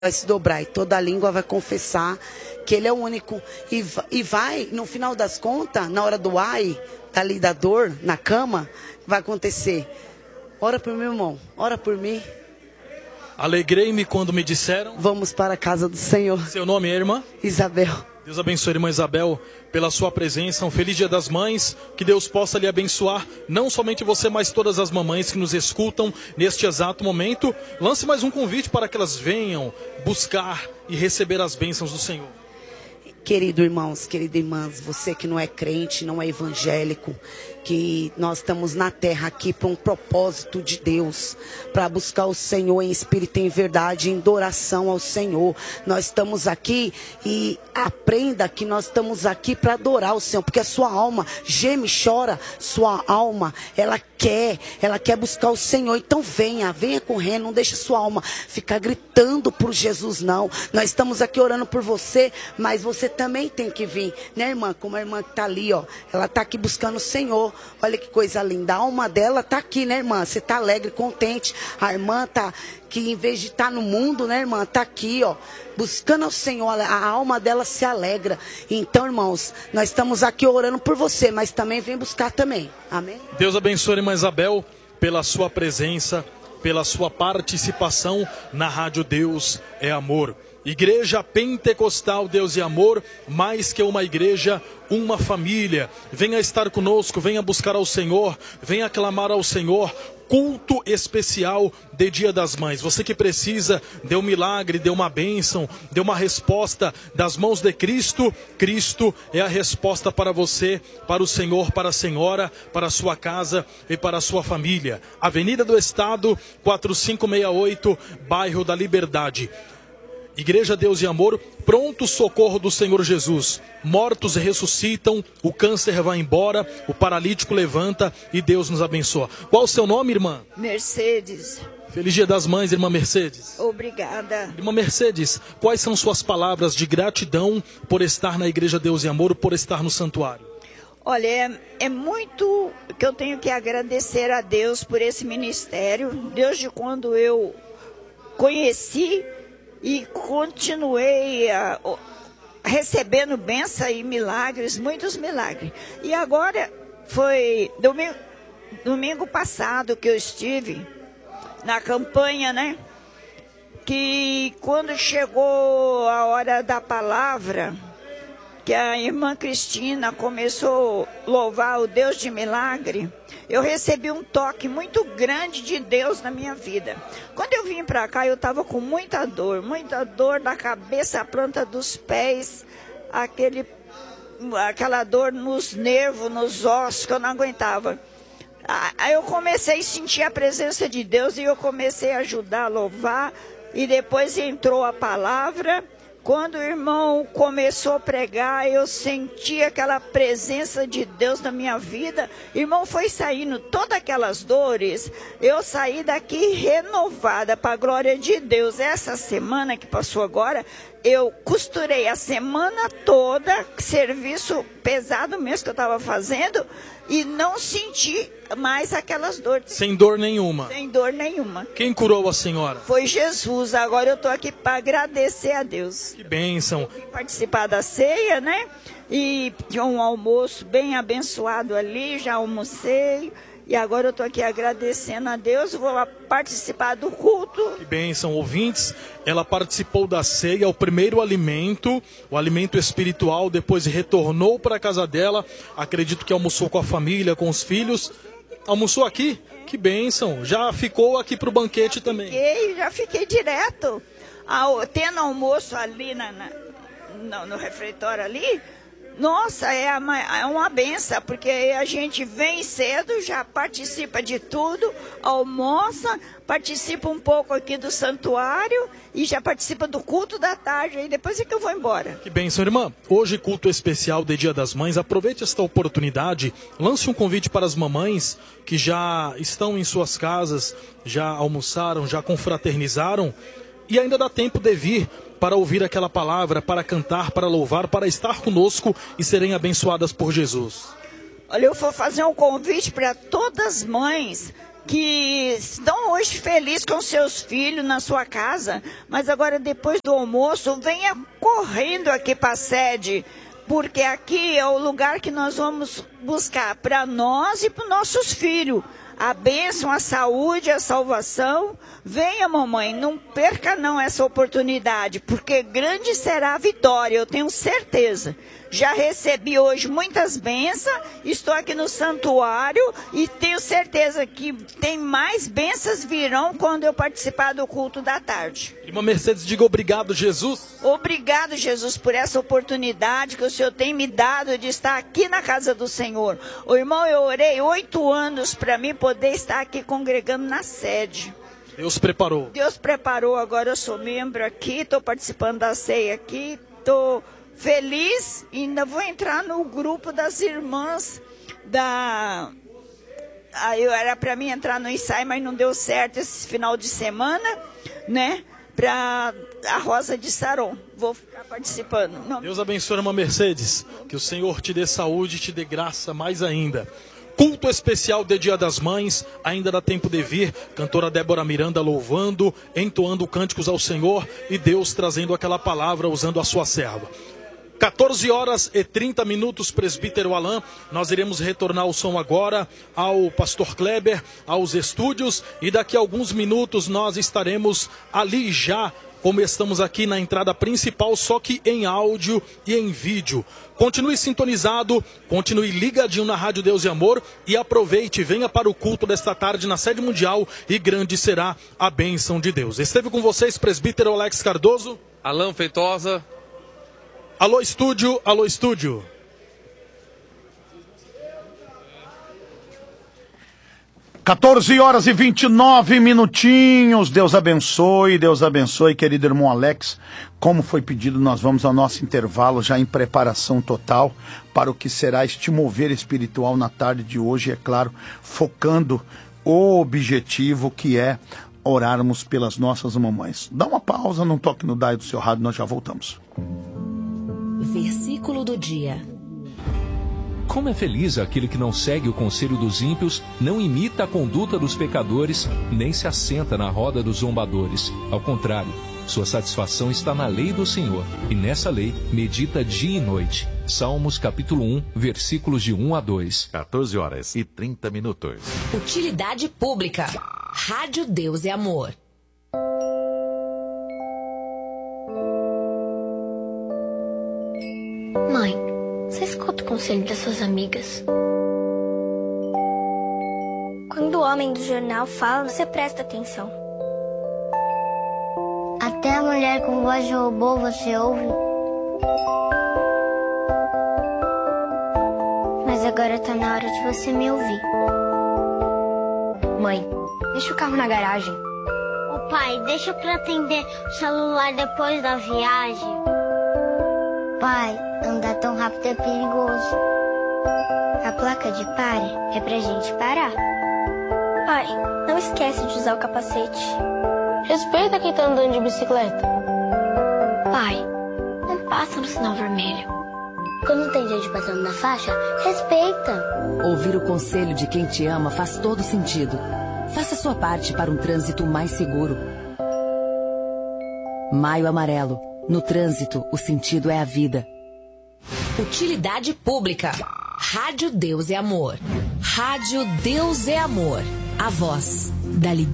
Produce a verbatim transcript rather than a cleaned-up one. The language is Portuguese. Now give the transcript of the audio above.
vai se dobrar e toda a língua vai confessar que Ele é o único. E, e vai, no final das contas, na hora do ai, dali da dor, na cama, vai acontecer. Ora por mim, irmão, ora por mim. Alegrei-me quando me disseram: vamos para a casa do Senhor. Seu nome é irmã? Isabel. Deus abençoe a irmã Isabel pela sua presença. Um feliz Dia das Mães. Que Deus possa lhe abençoar, não somente você, mas todas as mamães que nos escutam neste exato momento. Lance mais um convite para que elas venham buscar e receber as bênçãos do Senhor. Querido irmãos, queridas irmãs, você que não é crente, não é evangélico, que nós estamos na terra aqui para um propósito de Deus, para buscar o Senhor em espírito e em verdade, em adoração ao Senhor. Nós estamos aqui e aprenda que nós estamos aqui para adorar o Senhor, porque a sua alma geme, chora, sua alma, ela quer, ela quer buscar o Senhor. Então venha, venha correndo, não deixe sua alma ficar gritando por Jesus, não. Nós estamos aqui orando por você, mas você também tem que vir, né, irmã? Como a irmã que está ali, ó, ela está aqui buscando o Senhor. Olha que coisa linda, a alma dela está aqui, né, irmã? Você está alegre, contente. A irmã está que em vez de estar tá no mundo, né, irmã, está aqui, ó, buscando o Senhor. A alma dela se alegra. Então, irmãos, nós estamos aqui orando por você, mas também vem buscar também. Amém? Deus abençoe a irmã Isabel pela sua presença, pela sua participação na Rádio Deus é Amor. Igreja Pentecostal Deus e Amor, mais que uma igreja, uma família. Venha estar conosco, venha buscar ao Senhor, venha clamar ao Senhor. Culto especial de Dia das Mães. Você que precisa de um milagre, de uma bênção, de uma resposta das mãos de Cristo. Cristo é a resposta para você, para o Senhor, para a senhora, para a sua casa e para a sua família. Avenida do Estado, quatro cinco seis oito, bairro da Liberdade. Igreja Deus e Amor, pronto socorro do Senhor Jesus. Mortos ressuscitam, o câncer vai embora, o paralítico levanta e Deus nos abençoa. Qual o seu nome, irmã? Mercedes. Feliz Dia das Mães, irmã Mercedes. Obrigada. Irmã Mercedes, quais são suas palavras de gratidão por estar na Igreja Deus e Amor, por estar no santuário? Olha, é, é muito que eu tenho que agradecer a Deus por esse ministério. Desde quando eu conheci e continuei a, a, recebendo bênção e milagres, muitos milagres. E agora foi domingo, domingo passado que eu estive na campanha, né? Que quando chegou a hora da palavra, que a irmã Cristina começou a louvar o Deus de milagre, eu recebi um toque muito grande de Deus na minha vida. Quando eu vim para cá, eu estava com muita dor, muita dor da cabeça à planta dos pés, aquele, aquela dor nos nervos, nos ossos, que eu não aguentava. Aí eu comecei a sentir a presença de Deus e eu comecei a ajudar a louvar, e depois entrou a palavra. Quando o irmão começou a pregar, eu senti aquela presença de Deus na minha vida. O irmão foi saindo, todas aquelas dores, eu saí daqui renovada para a glória de Deus. Essa semana que passou agora, eu costurei a semana toda, serviço pesado mesmo que eu estava fazendo, e não senti mais aquelas dores. Sem dor nenhuma? Sem dor nenhuma. Quem curou a senhora? Foi Jesus. Agora eu estou aqui para agradecer a Deus. Que bênção. Vim participar da ceia, né? E tinha um almoço bem abençoado ali, já almocei. E agora eu estou aqui agradecendo a Deus, vou participar do culto. Que bênção, ouvintes. Ela participou da ceia, o primeiro alimento, o alimento espiritual, depois retornou para a casa dela. Acredito que almoçou com a família, com os filhos. Almoçou aqui? Que bênção. Já ficou aqui para o banquete já também? Fiquei, já fiquei direto. Ao, tendo almoço ali na, na, no, no refeitório ali. Nossa, é uma, é uma benção, porque a gente vem cedo, já participa de tudo, almoça, participa um pouco aqui do santuário e já participa do culto da tarde, e depois é que eu vou embora. Que bênção, irmã. Hoje, culto especial de Dia das Mães. Aproveite esta oportunidade, lance um convite para as mamães que já estão em suas casas, já almoçaram, já confraternizaram, e ainda dá tempo de vir para ouvir aquela palavra, para cantar, para louvar, para estar conosco e serem abençoadas por Jesus. Olha, eu vou fazer um convite para todas as mães que estão hoje felizes com seus filhos na sua casa, mas agora depois do almoço, venha correndo aqui para a sede, porque aqui é o lugar que nós vamos buscar para nós e para os nossos filhos. A bênção, a saúde, a salvação. Venha, mamãe, não perca não essa oportunidade, porque grande será a vitória, eu tenho certeza. Já recebi hoje muitas bênçãos, estou aqui no santuário e tenho certeza que tem mais bênçãos virão quando eu participar do culto da tarde. Irmã Mercedes, diga obrigado, Jesus. Obrigado, Jesus, por essa oportunidade que o Senhor tem me dado de estar aqui na casa do Senhor. Ô, irmão, eu orei oito anos para mim poder estar aqui congregando na sede. Deus preparou. Deus preparou, agora eu sou membro aqui, estou participando da ceia aqui, estou feliz e ainda vou entrar no grupo das irmãs da... Ah, eu era para mim entrar no ensaio, mas não deu certo esse final de semana, né? Para a Rosa de Saron. Vou ficar participando. Não. Deus abençoe, irmã Mercedes. Que o Senhor te dê saúde e te dê graça mais ainda. Culto especial de Dia das Mães, ainda dá tempo de vir. Cantora Débora Miranda louvando, entoando cânticos ao Senhor e Deus trazendo aquela palavra usando a sua serva. quatorze horas e trinta minutos, presbítero Alain. Nós iremos retornar o som agora ao pastor Kleber, aos estúdios. E daqui a alguns minutos nós estaremos ali já, como estamos aqui na entrada principal, só que em áudio e em vídeo. Continue sintonizado, continue ligadinho na Rádio Deus e Amor e aproveite, venha para o culto desta tarde na sede mundial e grande será a bênção de Deus. Esteve com vocês, presbítero Alex Cardoso. Alain Feitosa. Alô estúdio, alô estúdio. quatorze horas e vinte e nove minutinhos. Deus abençoe, Deus abençoe, querido irmão Alex. Como foi pedido, nós vamos ao nosso intervalo já em preparação total para o que será este mover espiritual na tarde de hoje, é claro, focando o objetivo que é orarmos pelas nossas mamães. Dá uma pausa, não toque no dial do seu rádio, nós já voltamos. Versículo do dia. Como é feliz aquele que não segue o conselho dos ímpios, não imita a conduta dos pecadores, nem se assenta na roda dos zombadores. Ao contrário, sua satisfação está na lei do Senhor, e nessa lei medita dia e noite. Salmos capítulo um, versículos de um a dois. quatorze horas e trinta minutos. Utilidade pública. Rádio Deus e Amor. Mãe, você escuta o conselho das suas amigas? Quando o homem do jornal fala, você presta atenção. Até a mulher com voz de robô você ouve. Mas agora tá na hora de você me ouvir. Mãe, deixa o carro na garagem. Ô pai, deixa pra atender o celular depois da viagem. Pai, andar tão rápido é perigoso. A placa de pare é pra gente parar. Pai, não esquece de usar o capacete. Respeita quem tá andando de bicicleta. Pai, não passa no sinal vermelho. Quando tem gente passando na faixa, respeita. Ouvir o conselho de quem te ama faz todo sentido. Faça sua parte para um trânsito mais seguro. Maio Amarelo. No trânsito, o sentido é a vida. Utilidade pública. Rádio Deus é Amor. Rádio Deus é Amor. A voz da liberdade.